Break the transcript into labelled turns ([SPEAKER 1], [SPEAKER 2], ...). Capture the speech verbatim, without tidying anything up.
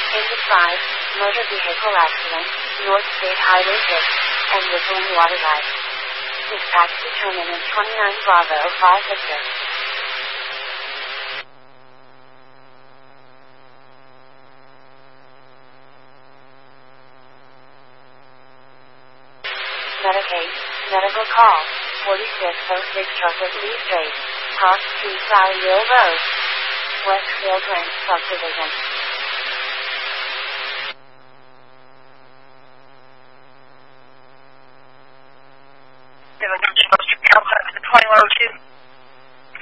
[SPEAKER 1] five, motor vehicle accident, North State Highway six, and Whistling Water Light. Dispatch determinant twenty-nine Bravo five Victor. Medicaid, medical call, forty-six oh six Truckwood Lee Street, Cox Street, Valley Hill Road, Westfield Ranch Subdivision.